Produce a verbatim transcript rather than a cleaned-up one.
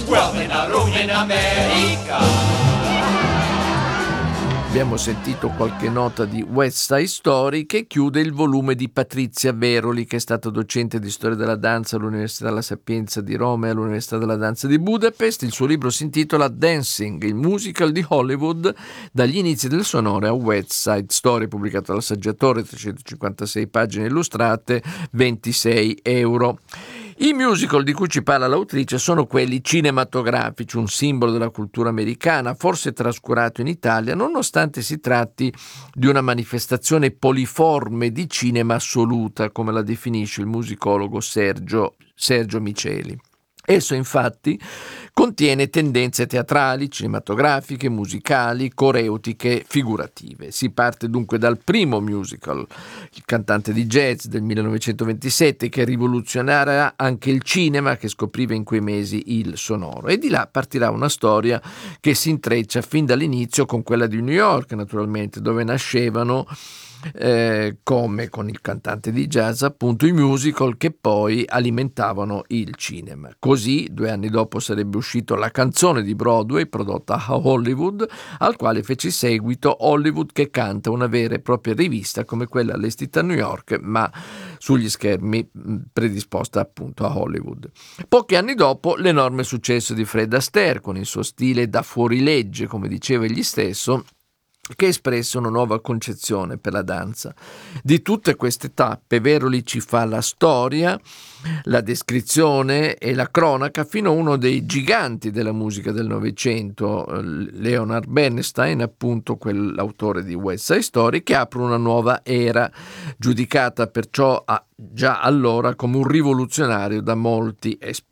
Well, in a room in America. Abbiamo sentito qualche nota di West Side Story, che chiude il volume di Patrizia Veroli, che è stata docente di storia della danza all'Università La Sapienza di Roma e all'Università della Danza di Budapest. Il suo libro si intitola Dancing, il musical di Hollywood dagli inizi del sonore a West Side Story, pubblicato dal Saggiatore, trecentocinquantasei pagine illustrate, ventisei euro. I musical di cui ci parla l'autrice sono quelli cinematografici, un simbolo della cultura americana, forse trascurato in Italia, nonostante si tratti di una manifestazione poliforme di cinema assoluta, come la definisce il musicologo Sergio, Sergio Miceli. Esso infatti contiene tendenze teatrali, cinematografiche, musicali, coreutiche, figurative. Si parte dunque dal primo musical, Il cantante di jazz del millenovecentoventisette, che rivoluzionerà anche il cinema, che scopriva in quei mesi il sonoro. E di là partirà una storia che si intreccia fin dall'inizio con quella di New York, naturalmente, dove nascevano Eh, come con Il cantante di jazz, appunto, i musical che poi alimentavano il cinema. Così, due anni dopo, sarebbe uscito La canzone di Broadway, prodotta a Hollywood, al quale fece seguito Hollywood che canta, una vera e propria rivista come quella allestita a New York, ma sugli schermi, predisposta appunto a Hollywood. Pochi anni dopo, l'enorme successo di Fred Astaire, con il suo stile da fuorilegge, come diceva egli stesso, che espresse una nuova concezione per la danza. Di tutte queste tappe Veroli ci fa la storia, la descrizione e la cronaca fino a uno dei giganti della musica del Novecento, Leonard Bernstein, appunto quell'autore di West Side Story, che apre una nuova era, giudicata perciò a, già allora come un rivoluzionario da molti esperti.